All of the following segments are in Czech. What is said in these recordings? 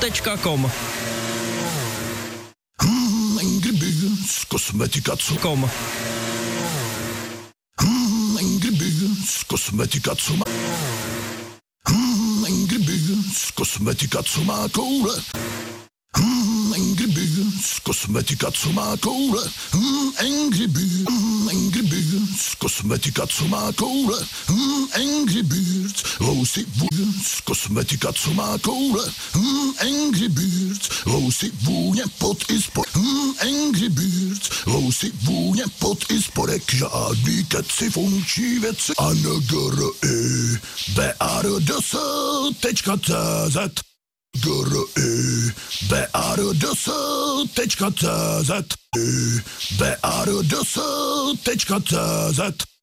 kosmetika.com. Angry Birds, kosmetika.com. Angry Birds, kosmetika.com. Angry Birds, kosmetika.com má koule. Angry Birds, kosmetika.com má koule. Angry Birds, kosmetika.com má koule. Angry Birds, lousy Birds, kosmetika.com má koule. Angry Birds, lousy vůně pod i spod. Angry Birds, lousy vůně pod i spodek. Žádný keci funkční věci. ANGRI BARDS.cz BARDS.cz BARDS.cz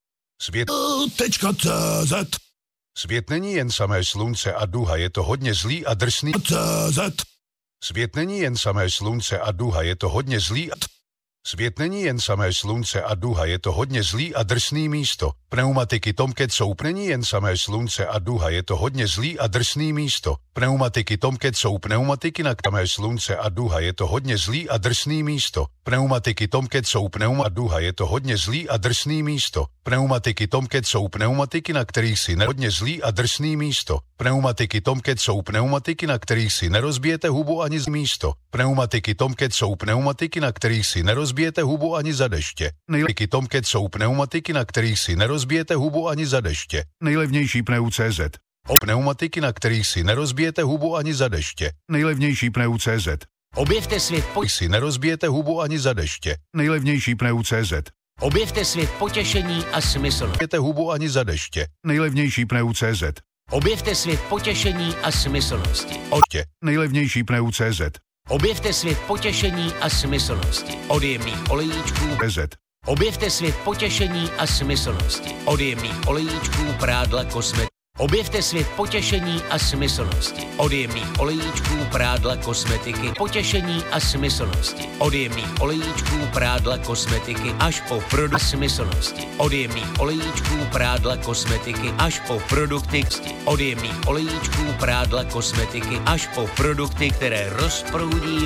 Svět.cz Svět není jen samé slunce a duha, je to hodně zlý a drsný. Svět není jen samé slunce a duha, je to hodně zlý. Svět není jen samé slunce a duha, je to hodně zlý a drsný místo. Pneumatiky Tomcat Soap není jen samé slunce a duha, je to hodně zlý a drsný místo. Pneumatiky Tomcat Soap, pneumatiky na samé slunce a duha, je to hodně zlý a drsný místo. Pneumatiky Tomcat Soap, pneuma duha, je to hodně zlý a drsný místo. Pneumatiky Tomcat Soap, pneumatiky, na kterých si hodně zlý a drsný místo. Pneumatiky Tomcat Soap, pneumatiky, na kterých si nerozbijete hubu ani z místo. Pneumatiky Tomcat Soap, pneumatiky, na kterých si nerozbijete hubu ani za deště. Nejlepší Tomcat Soap, pneumatiky, na kterých si nerozbijete hubu ani za deště. Nejlevnější Pneu.cz. Pneumatiky, na kterých si nerozbijete hubu ani za deště. Nejlevnější Pneu.cz. Objevte svět si nerozbijete hubu ani za deště. Nejlevnější Pneu.cz. Objevte svět potěšení a smysl. Hubu ani za deště. Nejlevnější Pneu.cz. Objevte svět potěšení a smyslnosti. Nejlevnější Pneu.cz. Objevte svět potěšení a smyslnosti. Od jemných olejíčků. Objevte svět potěšení a smyslnosti. Od jemných olejíčků, prádla, kosmetiky. Objevte svět potěšení a smyslnosti. Od jemných olejíčků, prádla, kosmetiky. Potěšení a smyslnosti. Od jemných olejíčků, prádla, kosmetiky. Až po produkt smyslnosti. Od jemných olejíčků, prádla, kosmetiky. Až po produkty. Od jemných olejíčků, prádla, kosmetiky. Až po produkty, které rozproudí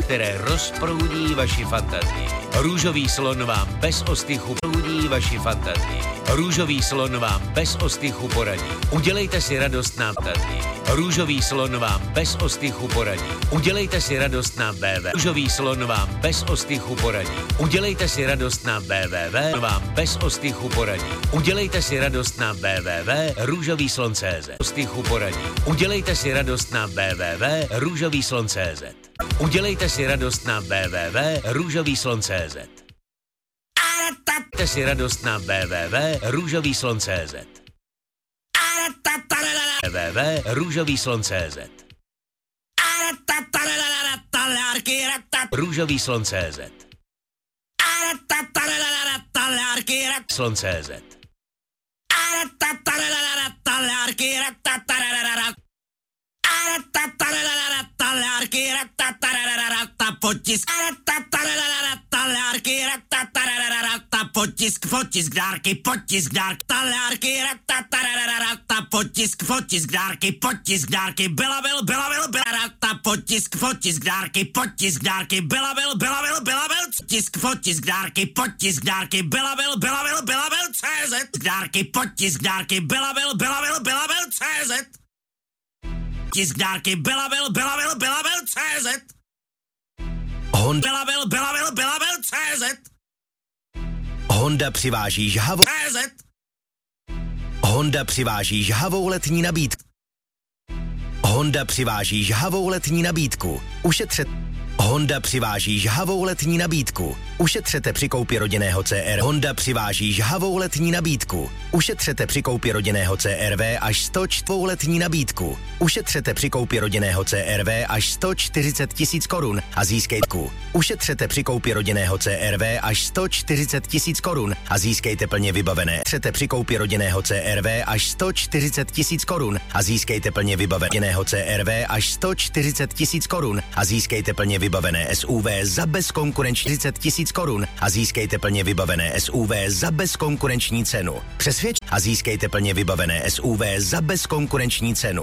vaši fantazii. Růžový slon vám bez ostychu proudí vaši fantazii. Růžový slon vám bez ostychu poradí. Udělejte si radost na fantazii. Růžový slon vám bez ostychu poradí. Udělejte si radost na www. Růžový slon vám bez ostychu poradí. Udělejte si radost na www. Vám bez ostychu poradí. Udělejte si radost na www. Růžovýslon.cz. Ostychu poradí. Udělejte si radost na www. Růžovýslon.cz. Udělejte si radost na www. Růžovýslon.cz. Udělejte si radost na www.růžovýslon.cz. www.růžovýslon.cz. Růžovýslon.cz. Slon.cz. Potisk dárky, talárky, potisk dárky, belabil, potisk dárky, potisk dárky, belabil, potisk dárky, belabil, CZ, dárky, potisk dárky, belabil, CZ, potisk dárky, belabil, CZ, belabil, CZ, Honda přiváží žhavou. Honda přiváží žhavou letní nabídku. Honda přiváží žhavou letní nabídku. Honda přiváží žhavou letní nabídku. Ušetřete při koupi rodinného CR. Honda přiváží žhavou letní nabídku. Ušetřete při koupi rodinného CRV až 104 letní nabídku. Ušetřete při koupi rodinného CRV až 140 000 korun a získejte. Ušetřete při koupi rodinného CRV až 140 000 korun a získejte plně vybavené. Ušetřete při koupi rodinného CRV až 140 000 korun a získejte plně vybaveného CRV až 140 000 korun a získejte plně vybavené SUV za bezkonkurenční 40 000 korun a získejte plně vybavené SUV za bezkonkurenční cenu. A získejte plně vybavené SUV za bezkonkurenční cenu.